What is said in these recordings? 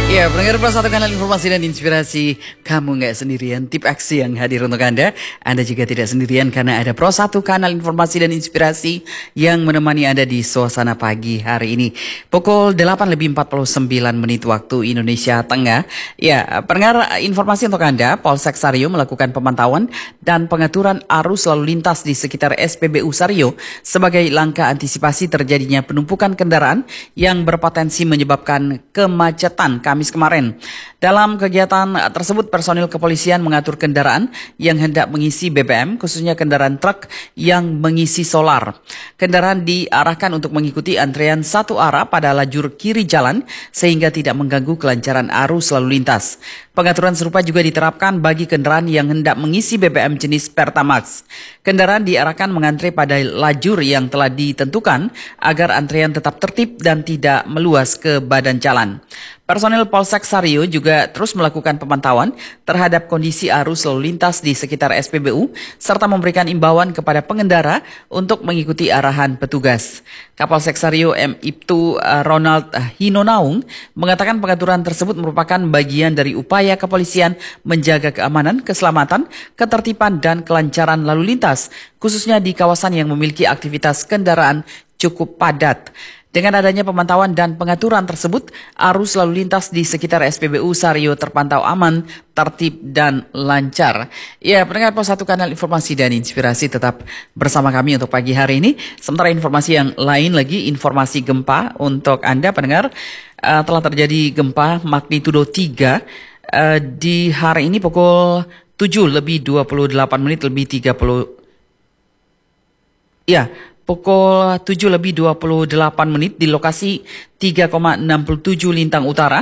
Ya, pendengar Plus satu kanal informasi dan inspirasi. Kamu nggak sendirian, tip aksi yang hadir untuk Anda. Anda juga tidak sendirian karena ada Pro 1 kanal informasi dan inspirasi yang menemani Anda di suasana pagi hari ini. Pukul 8:49 waktu Indonesia Tengah. Ya, pendengar informasi untuk Anda, Polsek Sario melakukan pemantauan dan pengaturan arus lalu lintas di sekitar SPBU Sario sebagai langkah antisipasi terjadinya penumpukan kendaraan yang berpotensi menyebabkan kemacetan Kamis kemarin. Dalam kegiatan tersebut, personil kepolisian mengatur kendaraan yang hendak mengisi BBM, khususnya kendaraan truk yang mengisi solar. Kendaraan diarahkan untuk mengikuti antrean satu arah pada lajur kiri jalan sehingga tidak mengganggu kelancaran arus lalu lintas. Pengaturan serupa juga diterapkan bagi kendaraan yang hendak mengisi BBM jenis Pertamax. Kendaraan diarahkan mengantre pada lajur yang telah ditentukan agar antrean tetap tertib dan tidak meluas ke badan jalan. Personel Polsek Sario juga terus melakukan pemantauan terhadap kondisi arus lalu lintas di sekitar SPBU serta memberikan imbauan kepada pengendara untuk mengikuti arahan petugas. Kapolsek Sario M. Ibtu Ronald Hinonaung mengatakan pengaturan tersebut merupakan bagian dari upaya kepolisian menjaga keamanan, keselamatan, ketertiban, dan kelancaran lalu lintas, khususnya di kawasan yang memiliki aktivitas kendaraan cukup padat. Dengan adanya pemantauan dan pengaturan tersebut, arus lalu lintas di sekitar SPBU Sario terpantau aman, tertib, dan lancar. Ya, pendengar Pos 1 kanal informasi dan inspirasi tetap bersama kami untuk pagi hari ini. Sementara informasi yang lain lagi, informasi gempa untuk Anda pendengar, telah terjadi gempa magnitudo 3 di hari ini pukul 7:28 lebih 30. Ya, pukul 7:28 di lokasi 3,67 Lintang Utara,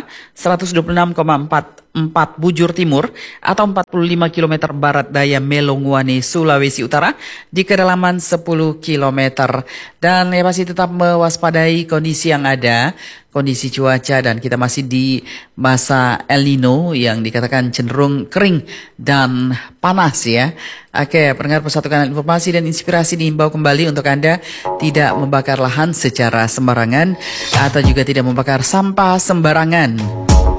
126,44 Bujur Timur, atau 45 km barat daya Melongwane, Sulawesi Utara, di kedalaman 10 km. Dan ya pasti tetap mewaspadai kondisi yang ada, kondisi cuaca, dan kita masih di masa El Nino yang dikatakan cenderung kering dan panas ya. Oke, pendengar Persatu Kanal Informasi dan Inspirasi diimbau kembali untuk Anda tidak membakar lahan secara sembarangan atau juga tidak membakar sampah sembarangan.